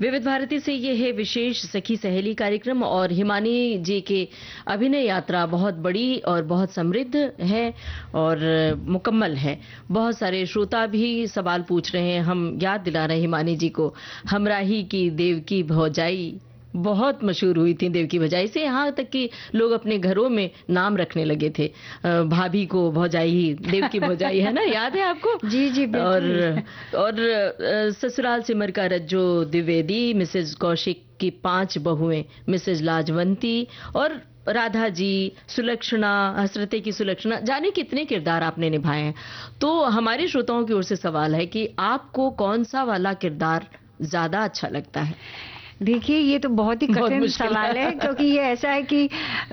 विविध भारती से ये है विशेष सखी सहेली कार्यक्रम और हिमानी जी के अभिनय यात्रा बहुत बड़ी और बहुत समृद्ध है और मुकम्मल है। बहुत सारे श्रोता भी सवाल पूछ रहे हैं, हम याद दिला रहे हैं हिमानी जी को। हमराही की देवकी भौजाई बहुत मशहूर हुई थी, देवकी भौजाई से यहाँ तक कि लोग अपने घरों में नाम रखने लगे थे। भाभी को भौजाई, देवकी भौजाई, है ना, याद है आपको? जी जी बिल्कुल। और ससुराल सिमर का रज्जो द्विवेदी, मिसेज कौशिक की 5 बहुएं, मिसेज लाजवंती और राधा जी, सुलक्षणा, हसरते की सुलक्षणा, जाने कितने किरदार आपने निभाए हैं। तो हमारे श्रोताओं की ओर से सवाल है कि आपको कौन सा वाला किरदार ज्यादा अच्छा लगता है? देखिए, ये तो बहुत ही कठिन सवाल है, क्योंकि ये ऐसा है कि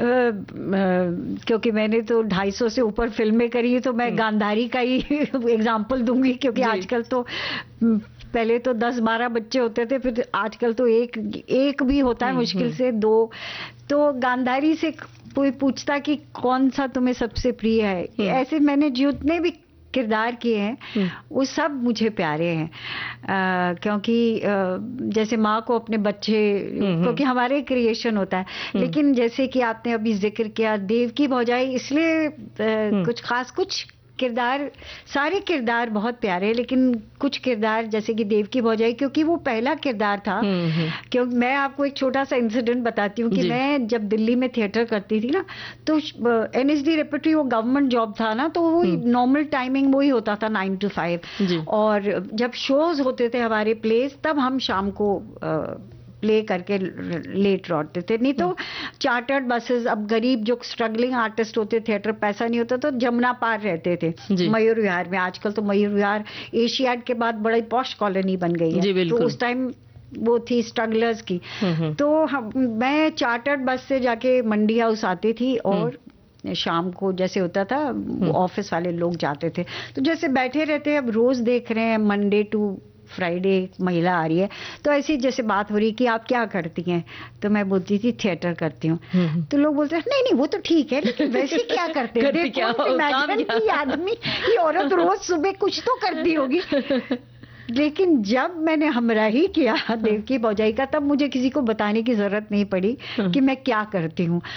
क्योंकि मैंने तो 250 से ऊपर फिल्में करी है, तो मैं गांधारी का ही एग्जाम्पल दूंगी, क्योंकि आजकल तो पहले तो 10-12 बच्चे होते थे, फिर आजकल तो एक भी होता है, मुश्किल से 2। तो गांधारी से कोई पूछता कि कौन सा तुम्हें सबसे प्रिय है, ऐसे मैंने जितने भी किरदार किए हैं वो सब मुझे प्यारे हैं। क्योंकि जैसे माँ को अपने बच्चे, क्योंकि हमारे क्रिएशन होता है, लेकिन जैसे कि आपने अभी जिक्र किया देवकी भौजाई, इसलिए कुछ खास, कुछ किरदार, सारे किरदार बहुत प्यारे हैं, लेकिन कुछ किरदार जैसे कि देवकी भौजाई, क्योंकि वो पहला किरदार था। क्योंकि मैं आपको एक छोटा सा इंसिडेंट बताती हूँ कि मैं जब दिल्ली में थिएटर करती थी ना, तो NSD रेपर्टरी वो गवर्नमेंट जॉब था ना, तो वो नॉर्मल टाइमिंग वही होता था 9 to 5, और जब शोज होते थे हमारे प्लेस, तब हम शाम को प्ले करके लेट लौटते थे। नहीं तो चार्टर्ड बसेस, अब गरीब जो स्ट्रगलिंग आर्टिस्ट होते, थिएटर पैसा नहीं होता, तो जमुना पार रहते थे मयूर विहार में। आजकल तो मयूर विहार एशियाड के बाद बड़ी पॉश कॉलोनी बन गई है, तो उस टाइम वो थी स्ट्रगलर्स की। तो मैं चार्टर्ड बस से जाके मंडी हाउस आती थी, और शाम को जैसे होता था ऑफिस वाले लोग जाते थे, तो जैसे बैठे रहते हैं, अब रोज देख रहे हैं मंडे टू फ्राइडे महिला आ रही है, तो ऐसी जैसे बात हो रही कि आप क्या करती हैं, तो मैं बोलती थी थिएटर करती हूँ। तो लोग बोलते हैं नहीं नहीं वो तो ठीक है, लेकिन वैसे क्या करते हैं, ये आदमी, ये औरत रोज सुबह कुछ तो करती होगी। लेकिन जब मैंने हमराही किया देवकी भौजाई का, तब मुझे किसी को बताने की जरूरत नहीं पड़ी कि मैं क्या करती हूँ।